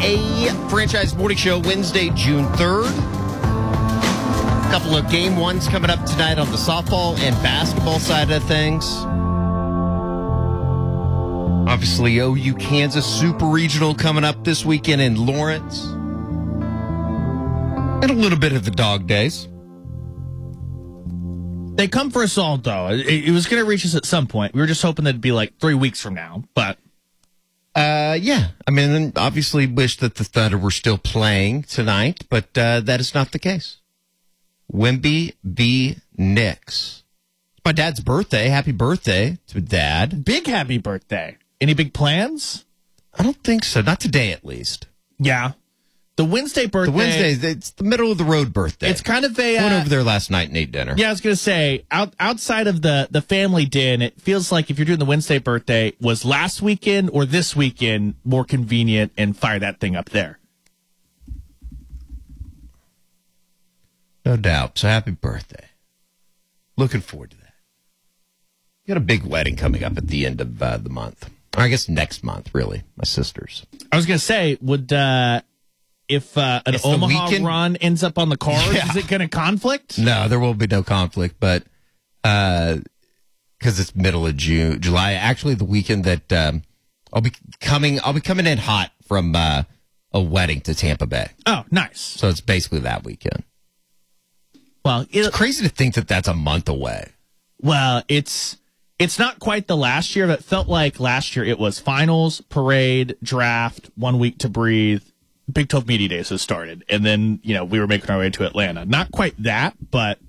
a Franchise Morning Show Wednesday, June 3rd. A couple of game ones coming up tonight on the softball and basketball side of things. Obviously, OU Kansas Super Regional coming up this weekend in Lawrence. And a little bit of the dog days. They come for us all, though. It was going to reach us at some point. We were just hoping that it'd be like 3 weeks from now, but... yeah. I mean, obviously wish that the Thunder were still playing tonight, but that is not the case. Wemby v. Knicks. It's my dad's birthday. Happy birthday to Dad. Big happy birthday. Any big plans? I don't think so. Not today, at least. Yeah. The Wednesday birthday. The Wednesday, it's the middle of the road birthday. It's kind of a... I went over there last night and ate dinner. Yeah, I was going to say, outside of the family din, it feels like if you're doing the Wednesday birthday, was last weekend or this weekend more convenient and fire that thing up there? No doubt. So happy birthday. Looking forward to that. You got a big wedding coming up at the end of the month. Or I guess next month, really. My sister's. I was going to say, would... If an Omaha run ends up on the cards, is it going to conflict? No, there will be no conflict, but because it's middle of July. Actually, the weekend that I'll be coming in hot from a wedding to Tampa Bay. Oh, nice. So it's basically that weekend. Well, it's crazy to think that that's a month away. Well, it's not quite the last year, but it felt like last year it was finals, parade, draft, 1 week to breathe. Big 12 Media Days has started, and then, we were making our way to Atlanta. Not quite that, but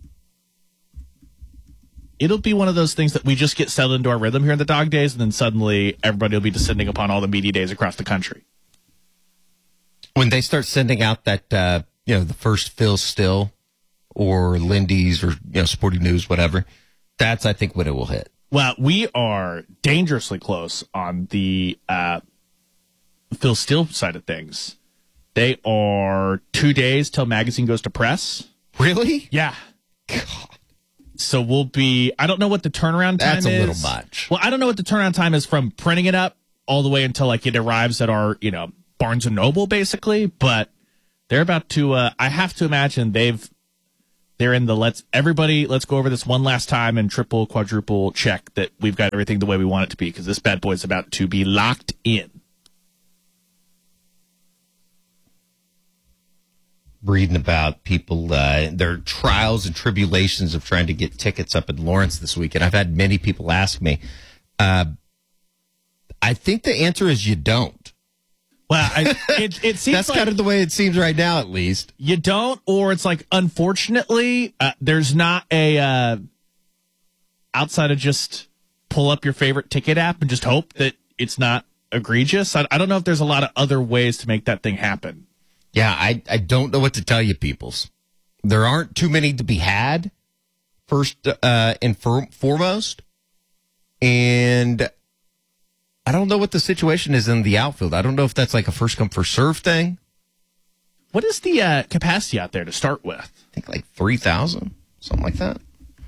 it'll be one of those things that we just get settled into our rhythm here in the dog days, and then suddenly everybody will be descending upon all the media days across the country. When they start sending out that, the first Phil Still or Lindy's or, Sporting News, whatever, that's, I think, when it will hit. Well, we are dangerously close on the Phil Steele side of things. They are 2 days till magazine goes to press. Really? Yeah. God. So we'll be, I don't know what the turnaround time is. That's a little much. Well, I don't know what the turnaround time is from printing it up all the way until like it arrives at our, Barnes and Noble basically, but they're about to, I have to imagine they're in the let's go over this one last time and triple, quadruple check that we've got everything the way we want it to be, because this bad boy is about to be locked in. Reading about people, their trials and tribulations of trying to get tickets up in Lawrence this weekend. I've had many people ask me. I think the answer is you don't. Well, it seems that's like kind of the way it seems right now, at least. You don't, or it's like, unfortunately, there's not a outside of just pull up your favorite ticket app and just hope that it's not egregious. I don't know if there's a lot of other ways to make that thing happen. Yeah, I don't know what to tell you, peoples. There aren't too many to be had, first and foremost. And I don't know what the situation is in the outfield. I don't know if that's like a first come, first serve thing. What is the capacity out there to start with? I think like 3,000, something like that.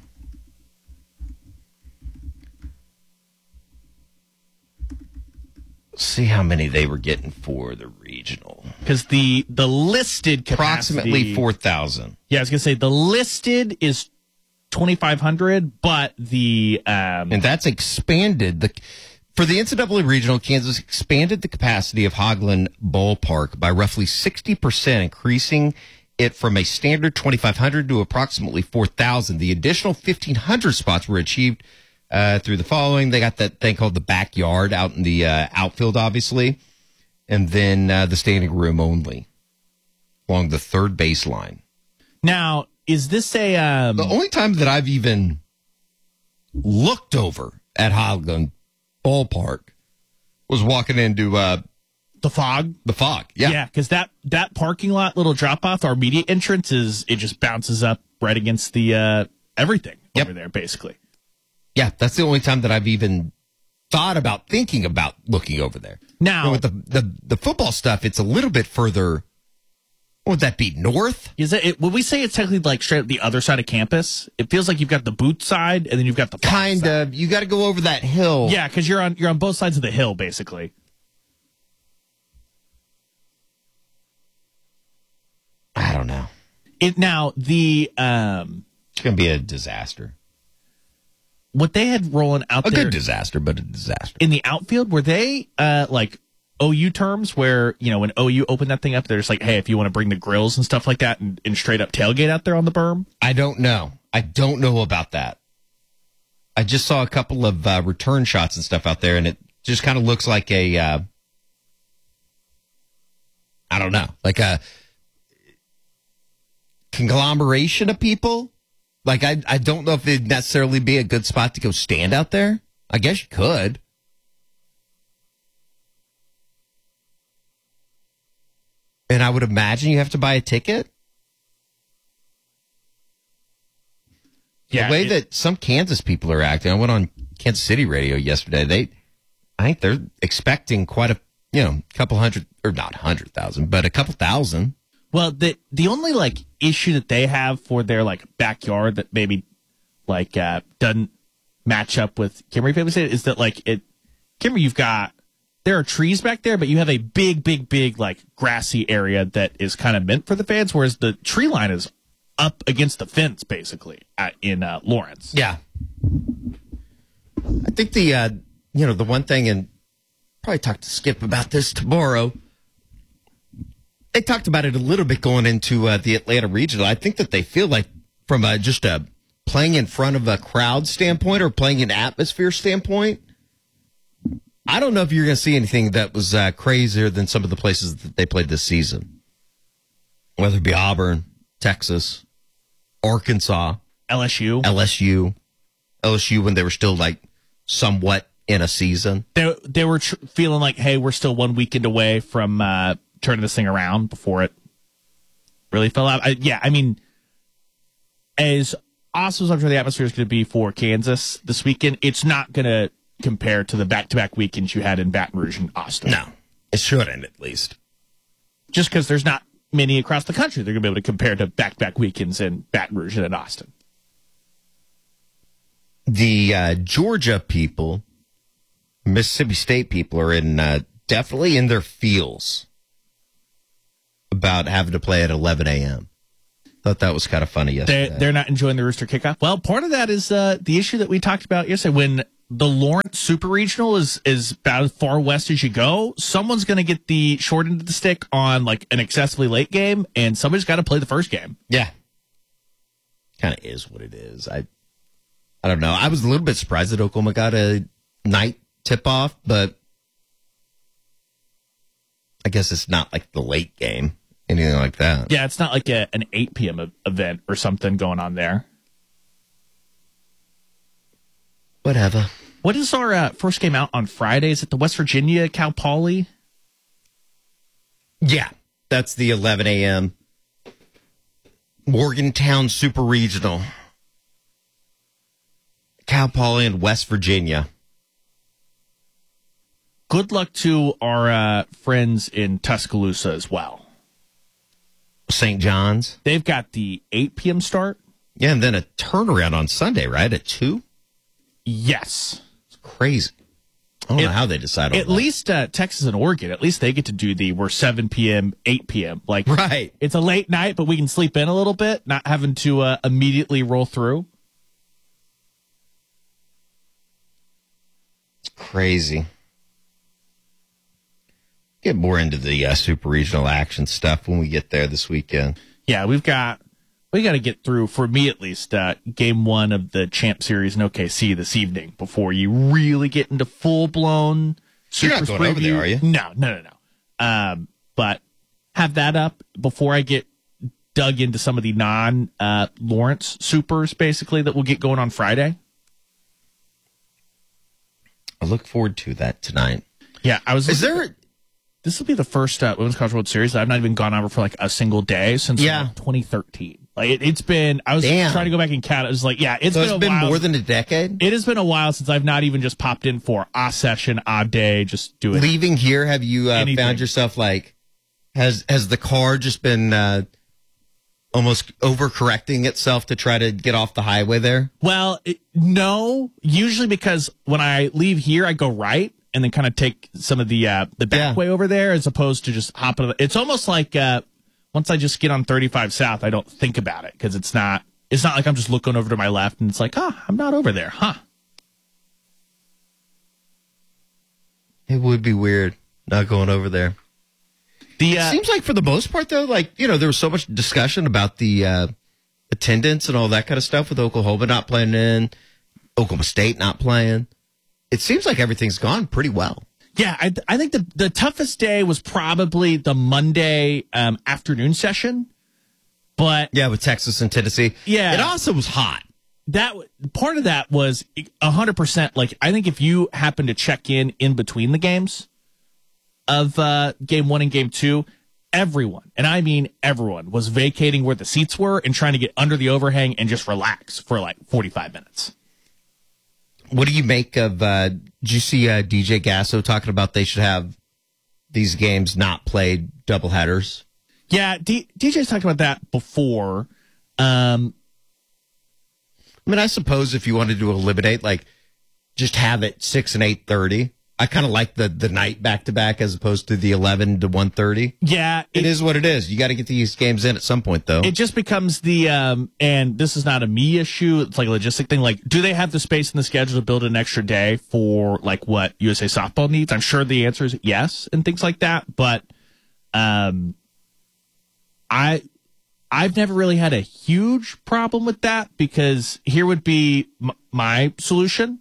See how many they were getting for the regional. Because the listed capacity... Approximately 4,000. Yeah, I was going to say, the listed is 2,500, but the... and that's expanded. For the NCAA regional, Kansas expanded the capacity of Hagelin Ballpark by roughly 60%, increasing it from a standard 2,500 to approximately 4,000. The additional 1,500 spots were achieved through the following. They got that thing called the backyard out in the outfield, obviously, and then the standing room only along the third baseline. Now, is this a... The only time that I've even looked over at Hagelin Ballpark was walking into the Fog. The Fog, yeah. Yeah, because that parking lot little drop-off, our media entrance, it just bounces up right against the everything over there, basically. Yeah, that's the only time that I've even thought about thinking about looking over there. Now, with the football stuff, it's a little bit further. What would that be? North? Is it? Would we say it's technically like straight up the other side of campus? It feels like you've got the boot side and then you've got the kind of. You got to go over that hill. Yeah, because you're on both sides of the hill, basically. Now the It's going to be a disaster. what they had rolling out A there good disaster, but a disaster. in the outfield, were they like OU terms where, when OU opened that thing up, they're just like, hey, if you want to bring the grills and stuff like that and straight up tailgate out there on the berm? I don't know. I don't know about that. I just saw a couple of return shots and stuff out there, and it just kind of looks like I don't know, like a conglomeration of people. Like, I don't know if it'd necessarily be a good spot to go stand out there. I guess you could. And I would imagine you have to buy a ticket. Yeah, The way that some Kansas people are acting. I went on Kansas City radio yesterday. I think they're expecting quite a, couple hundred, or not 100,000, but a couple thousand. Well, the only like issue that they have for their like backyard that maybe like doesn't match up with Kimmery family say is that like Kimmery, there are trees back there, but you have a big like grassy area that is kind of meant for the fans, whereas the tree line is up against the fence basically in Lawrence. Yeah. I think the one thing, and probably talk to Skip about this tomorrow. They talked about it a little bit going into the Atlanta Regional. I think that they feel like from just a playing in front of a crowd standpoint or playing an atmosphere standpoint, I don't know if you're going to see anything that was crazier than some of the places that they played this season, whether it be Auburn, Texas, Arkansas, LSU when they were still like somewhat in a season. They were feeling like, hey, we're still 1 weekend away from turning this thing around before it really fell out. I mean, as awesome as I'm sure the atmosphere is going to be for Kansas this weekend, it's not going to compare to the back-to-back weekends you had in Baton Rouge and Austin. No, it shouldn't, at least. Just because there's not many across the country they're going to be able to compare to back-to-back weekends in Baton Rouge and in Austin. The Georgia people, Mississippi State people are definitely in their feels about having to play at 11 a.m. Thought that was kind of funny yesterday. They're not enjoying the Rooster kickoff. Well, part of that is the issue that we talked about yesterday. When the Lawrence Super Regional is about as far west as you go, someone's going to get the short end of the stick on like an excessively late game, and somebody's got to play the first game. Yeah. Kind of is what it is. I don't know. I was a little bit surprised that Oklahoma got a night tip-off, but I guess it's not like the late game, anything like that. Yeah, it's not like an 8 p.m. event or something going on there. Whatever. What is our first game out on Friday? Is it the West Virginia Cal Poly? Yeah, that's the 11 a.m. Morgantown Super Regional. Cal Poly in West Virginia. Good luck to our friends in Tuscaloosa as well. St. John's. They've got the 8 p.m. start. Yeah, and then a turnaround on Sunday, right? At 2? Yes. It's crazy. I don't know how they decide on at that. least Texas and Oregon, at least they get to do we're 7 p.m., 8 p.m. Like, right. It's a late night, but we can sleep in a little bit, not having to immediately roll through. It's crazy. Get more into the super regional action stuff when we get there this weekend. Yeah, we got to get through, for me at least, game 1 of the Champ Series in OKC this evening before you really get into full-blown You're not going over there, are you? No. But have that up before I get dug into some of the non-Lawrence supers, basically, that we'll get going on Friday. I look forward to that tonight. Yeah, This will be the first Women's College World Series that I've not even gone over for like a single day since 2013. Like it's been, I was trying to go back and count. It was like, yeah, it's been more than a decade. It has been a while since I've not even just popped in for a session, a day, just do it. Leaving here, have you found yourself like, has the car just been almost overcorrecting itself to try to get off the highway there? Well, no, usually because when I leave here, I go right and then kind of take some of the back way over there as opposed to just hopping. It's almost like once I just get on 35 South, I don't think about it because it's not like I'm just looking over to my left and it's like, I'm not over there, huh? It would be weird not going over there. It seems like for the most part, though, like, there was so much discussion about the attendance and all that kind of stuff with Oklahoma not playing in, Oklahoma State not playing. It seems like everything's gone pretty well. Yeah, I think the toughest day was probably the Monday afternoon session. But yeah, with Texas and Tennessee. Yeah. It also was hot. That part of that was 100%. Like, I think if you happen to check in between the games of game 1 and game 2, everyone, and I mean everyone, was vacating where the seats were and trying to get under the overhang and just relax for like 45 minutes. What do you make of, did you see DJ Gasso talking about they should have these games not played doubleheaders? Yeah, DJ's talked about that before. I mean, I suppose if you wanted to eliminate, like, just have it 6 and 8:30. I kind of like the night back-to-back as opposed to the 11 to 1:30. Yeah. It is what it is. You got to get these games in at some point, though. It just becomes the, and this is not a me issue, it's like a logistic thing. Like, do they have the space in the schedule to build an extra day for, like, what USA Softball needs? I'm sure the answer is yes and things like that. But I've never really had a huge problem with that because here would be my solution.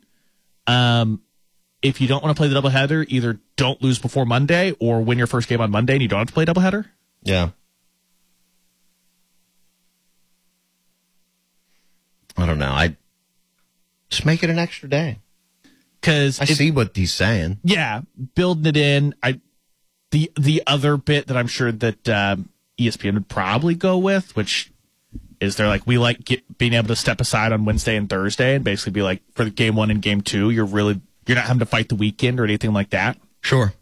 If you don't want to play the doubleheader, either don't lose before Monday or win your first game on Monday and you don't have to play doubleheader. Yeah. I don't know. I just make it an extra day. Because I see what he's saying. Yeah, building it in. The other bit that I'm sure that ESPN would probably go with, which is they're like, we like being able to step aside on Wednesday and Thursday and basically be like, for the game 1 and game 2, you're not having to fight the weekend or anything like that. Sure.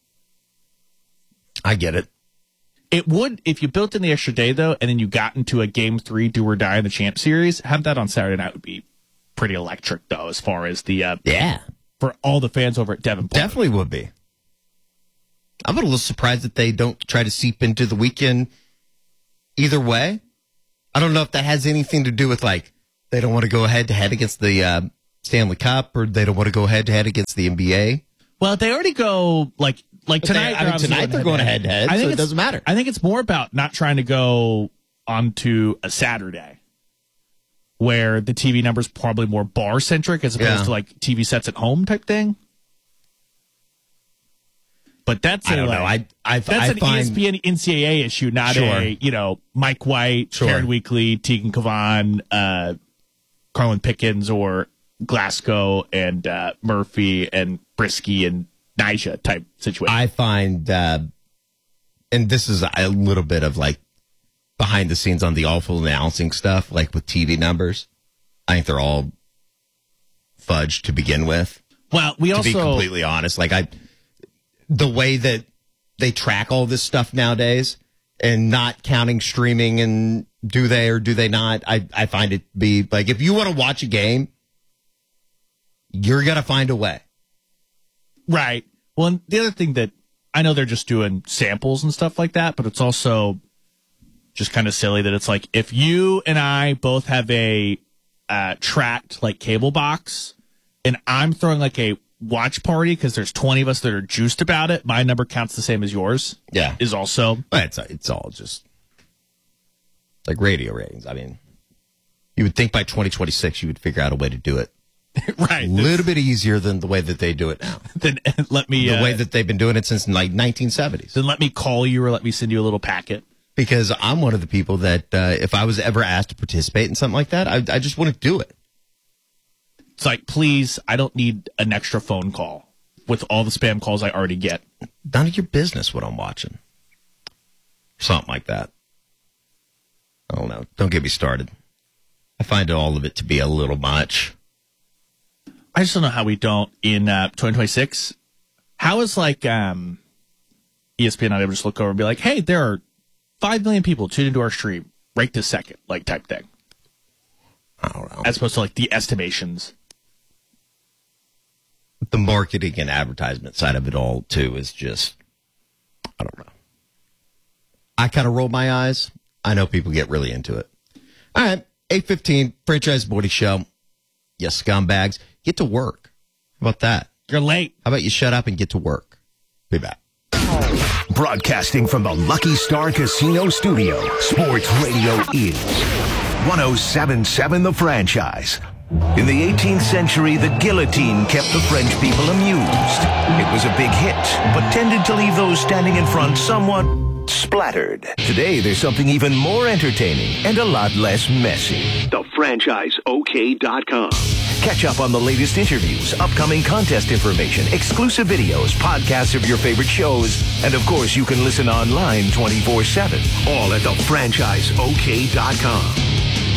I get it. It would, if you built in the extra day, though, and then you got into a game 3 do or die in the Champ Series, have that on Saturday night would be pretty electric, though, as far as the, for all the fans over at Devonport. Definitely would be. I'm a little surprised that they don't try to seep into the weekend either way. I don't know if that has anything to do with, like, they don't want to go head-to-head against the Stanley Cup, or they don't want to go head-to-head against the NBA. Well, they already go, like tonight. Tonight they're going head-to-head, so it doesn't matter. I think it's more about not trying to go onto a Saturday where the TV number's probably more bar-centric as opposed to, like, TV sets at home type thing. But that's I don't know. That's an find, ESPN NCAA issue, not a Mike White, Karen Weekly, Tegan Kavan, Carlin Pickens, or Glasgow and Murphy and Brisky and Nyjah type situation. I find, and this is a little bit of like behind the scenes on the awful announcing stuff, like with TV numbers. I think they're all fudged to begin with. Well, to be completely honest, like the way that they track all this stuff nowadays and not counting streaming and do they or do they not, I find it to be like, if you want to watch a game, you're going to find a way. Right. Well, and the other thing that I know they're just doing samples and stuff like that, but it's also just kind of silly that it's like, if you and I both have a tracked like cable box and I'm throwing like a watch party because there's 20 of us that are juiced about it, my number counts the same as yours. Yeah. Is also. It's all just like radio ratings. I mean, you would think by 2026 you would figure out a way to do it. Right. A little bit easier than the way that they do it now. Then let me. The way that they've been doing it since like 1970s. Then let me call you or let me send you a little packet. Because I'm one of the people that if I was ever asked to participate in something like that, I just wouldn't do it. It's like, please, I don't need an extra phone call with all the spam calls I already get. None of your business what I'm watching. Something like that. I don't know. Don't get me started. I find all of it to be a little much. I just don't know how we don't in 2026. How is like ESPN not able to just look over and be like, hey, there are 5 million people tuned into our stream right this second, like type thing. I don't know. As opposed to like the estimations. The marketing and advertisement side of it all, too, is just, I don't know. I kind of roll my eyes. I know people get really into it. All right, 8:15, Franchise Morning Show. You scumbags, get to work. How about that? You're late. How about you shut up and get to work? Be back. Broadcasting from the Lucky Star Casino Studio, Sports Radio is 107.7 The Franchise. In the 18th century, the guillotine kept the French people amused. It was a big hit, but tended to leave those standing in front somewhat splattered. Today, there's something even more entertaining and a lot less messy. TheFranchiseOK.com. Catch up on the latest interviews, upcoming contest information, exclusive videos, podcasts of your favorite shows, and of course, you can listen online 24/7. All at TheFranchiseOK.com.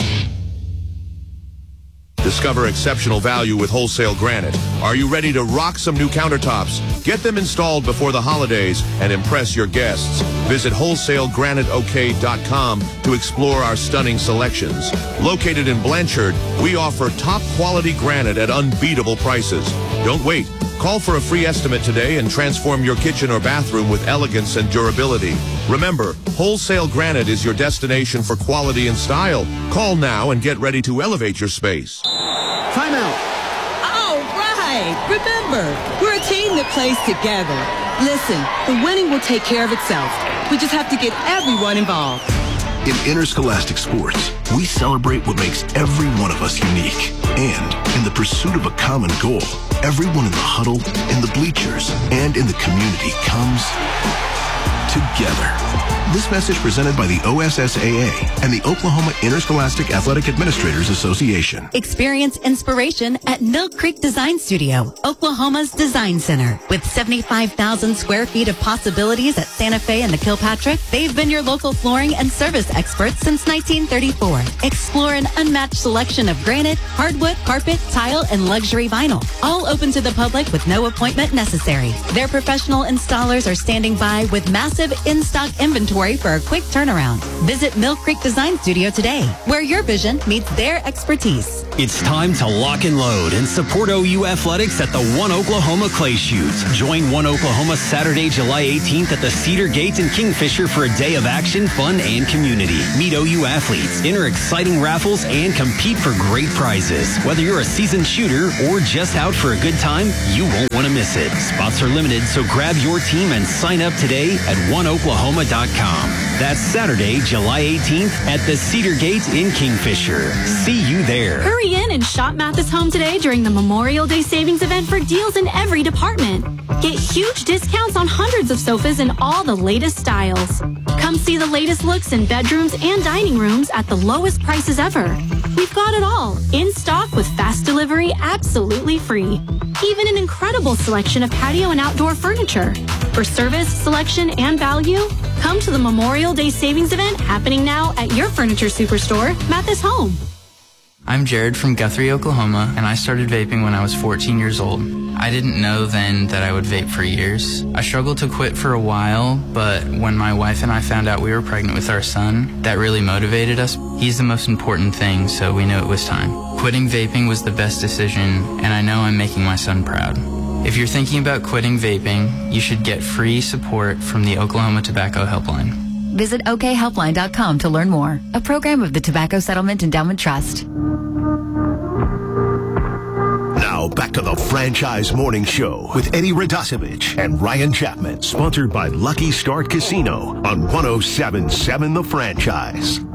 Discover exceptional value with Wholesale Granite. Are you ready to rock some new countertops? Get them installed before the holidays and impress your guests. Visit WholesaleGraniteOK.com to explore our stunning selections. Located in Blanchard, we offer top quality granite at unbeatable prices. Don't wait. Call for a free estimate today and transform your kitchen or bathroom with elegance and durability. Remember, Wholesale Granite is your destination for quality and style. Call now and get ready to elevate your space. Timeout. All right. Remember, we're a team that plays together. Listen, the winning will take care of itself. We just have to get everyone involved. In interscholastic sports, we celebrate what makes every one of us unique. And in the pursuit of a common goal, everyone in the huddle, in the bleachers, and in the community comes together. This message presented by the OSSAA and the Oklahoma Interscholastic Athletic Administrators Association. Experience inspiration at Mill Creek Design Studio, Oklahoma's design center. With 75,000 square feet of possibilities at Santa Fe and the Kilpatrick, they've been your local flooring and service experts since 1934. Explore an unmatched selection of granite, hardwood, carpet, tile, and luxury vinyl. All open to the public with no appointment necessary. Their professional installers are standing by with massive in-stock inventory for a quick turnaround. Visit Mill Creek Design Studio today, where your vision meets their expertise. It's time to lock and load and support OU Athletics at the One Oklahoma Clay Shoot. Join One Oklahoma Saturday, July 18th at the Cedar Gate in Kingfisher for a day of action, fun, and community. Meet OU athletes, enter exciting raffles, and compete for great prizes. Whether you're a seasoned shooter or just out for a good time, you won't want to miss it. Spots are limited, so grab your team and sign up today at oneoklahoma.com. That's Saturday, July 18th at the Cedar Gate in Kingfisher. See you there. Hurry in and shop Mathis Home today during the Memorial Day savings event for deals in every department. Get huge discounts on hundreds of sofas in all the latest styles. Come see the latest looks in bedrooms and dining rooms at the lowest prices ever. We've got it all in stock with fast delivery absolutely free. Even an incredible selection of patio and outdoor furniture. For service, selection, and value, come to the Memorial Day savings event happening now at your furniture superstore, Mathis Home. I'm Jared from Guthrie, Oklahoma, and I started vaping when I was 14 years old. I didn't know then that I would vape for years. I struggled to quit for a while, but when my wife and I found out we were pregnant with our son, that really motivated us. He's the most important thing, so we knew it was time. Quitting vaping was the best decision, and I know I'm making my son proud. If you're thinking about quitting vaping, you should get free support from the Oklahoma Tobacco Helpline. Visit okhelpline.com to learn more. A program of the Tobacco Settlement Endowment Trust. Now back to the Franchise Morning Show with Eddie Radosevich and Ryan Chapman, sponsored by Lucky Start Casino on 107.7 The Franchise.